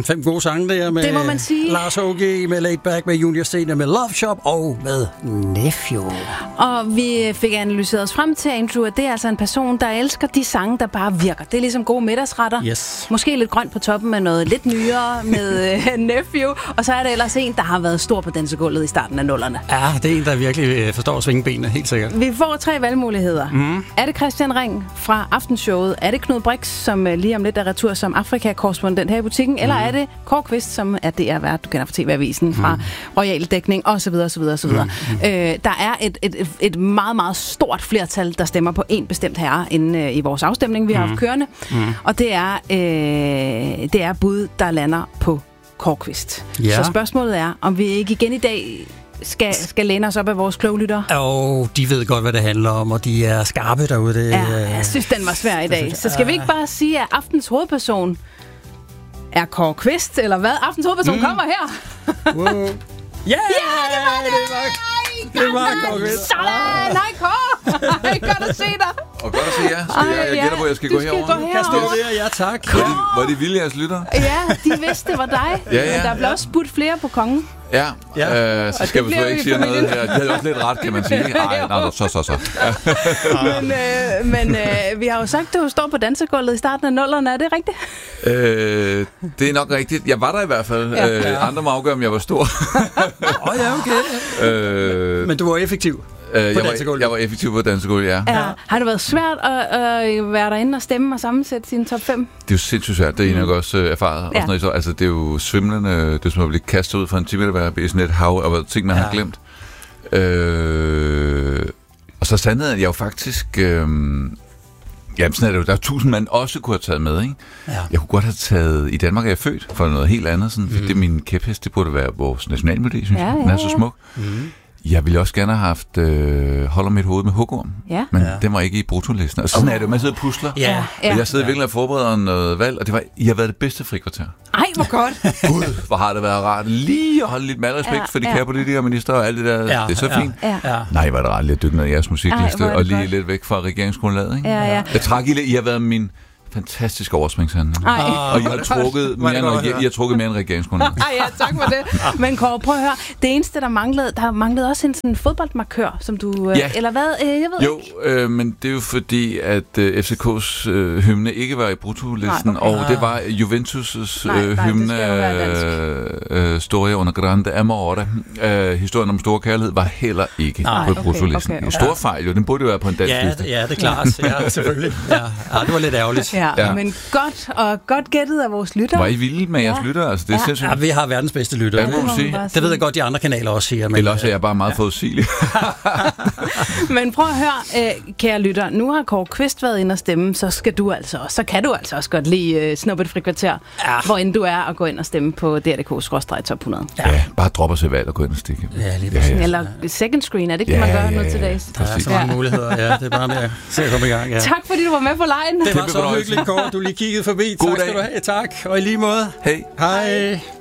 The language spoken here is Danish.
5 gode sange der med det må man sige. Lars H.G., med Laid Back, med Junior Sten, med Love Shop og med Nephew. Og vi fik analyseret os frem til, Andrew, at det er altså en person, der elsker de sange, der bare virker. Det er ligesom gode middagsretter. Yes. Måske lidt grønt på toppen med noget lidt nyere med Nephew. Og så er det ellers en, der har været stor på dansegulvet i starten af 00'erne. Ja, det er en, der virkelig forstår at svinge benene, helt sikkert. Vi får 3 valgmuligheder. Er det Christian Ring fra Aftenshowet? Er det Knud Brix, som lige om lidt er retur som Afrika-korrespondent her i butikken? Eller er det Kåre Kvist, som er DR-vært, du kender fra TV-avisen, fra Royal Dækning osv. Der er et meget, meget stort flertal, der stemmer på en bestemt herre inde i vores afstemning, vi har haft kørende. Og det er bud, der lander på Kåre Kvist. Ja. Så spørgsmålet er, om vi ikke igen i dag skal læne os op af vores kloge lyttere. Og de ved godt, hvad det handler om, og de er skarpe derude. Jeg synes, den var svær i dag. Så skal vi ikke bare sige, at aftens hovedperson er Kåre Kvist, eller hvad? Aftens hovedperson kommer her. Wow. Ja, det var Kåre Kvist. Sådan! Hej, Kåre! Godt at se dig. Og godt at se jer. Jeg gætter på, at jeg skal gå herover. Kan stå der, ja tak. Var de vilde, jeres lytter? Ja, de vidste, det var dig. Ja. Der blev også spurgt flere på kongen. Ja. Så skal vi så ikke sige noget her. De havde også lidt ret, kan man sige. Nej, så. Men vi har jo sagt, at du står på dansegulvet i starten af 00'erne. Er det rigtigt? Det er nok rigtigt. Jeg var der i hvert fald. Andre må afgøre, om jeg var stor. Ja, okay. Men du var effektiv. Jeg var effektiv på dansegulvet, ja. Har det været svært at være derinde og stemme og sammensætte sin top 5? Det er jo sindssygt svært, det er jeg nok også erfaret. Ja. Og altså, det er jo svimlende, det er som at blive kastet ud fra en 10 meter værd i sådan et hav af ting, man har glemt. Og så sandheden, at jeg jo faktisk... sådan er det jo. Der er 1000 mand også kunne have taget med, ikke? Ja. Jeg kunne godt have taget... I Danmark er jeg født for noget helt andet, sådan, for det er min kæphest, det burde være vores nationalmelodi, synes jeg. Den er så smuk. Jeg ville også gerne have haft Holder mit hoved med hugorm, men den var ikke i brutolisten. Og sådan er det jo, man sidder og pusler. Og jeg sidder virkelig og forbereder noget valg, og I har været det bedste frikvarter. Ej, hvor godt. Gud, hvor har det været rart lige at holde lidt med respekt for de kære politikere og minister og alt det der. Det er så fint. Nej, var det rart lige at dykke ned i jeres musikliste og lige lidt væk fra regeringsgrundlaget, ikke? Jeg trak I har været min fantastisk overspringshandling. Og jeg har trukket mere end regeringsgrundlaget. Tak for det. Men Kåre, prøv at høre. Det eneste, der manglede også en sådan fodboldmarkør, som du... Eller hvad? Jeg ved ikke. Men det er jo fordi, at FCK's hymne ikke var i bruttolisten, og det var Juventus' hymne Storia under grande amore. Historien om stor kærlighed var heller ikke på bruttolisten. Okay. Stor fejl, jo. Den burde jo være på en dansk liste. Ja, det er klart. Ja, selvfølgelig. Ja, det var lidt ærgerligt. Ja, men godt gættet af vores lyttere. Var I vilde med jeres lyttere? Altså, det er sindssygt. Ja, vi har verdens bedste lyttere. Det må man sige. Det ved jeg godt, de andre kanaler også siger. Men eller også er jeg bare meget forudsigelig. Men prøv at høre, kære lytter. Nu har Kåre Kvist været inde og stemme, så kan du altså også godt lige snuppe et frikvarter, hvor end du er, og gå ind og stemme på DRDK/top 100. Ja, bare drop os et valg og gå ind og stikke. Ja, lige præcis. Eller second screen, er det ikke, man gør noget til dags? Der er så mange muligheder. Ja, det er bare med at se at komme i gang. Ja. Tak fordi du var med på lejen. Det var så hyggeligt, Kåre. Du lige kiggede forbi. Tak skal du have. Tak. Og i lige måde. Hej. Hej.